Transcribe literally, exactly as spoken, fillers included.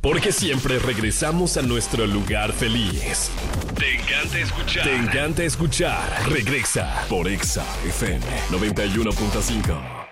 Porque siempre regresamos a nuestro lugar feliz. Te encanta escuchar. Te encanta escuchar. Regresa por Exa F M noventa y uno punto cinco.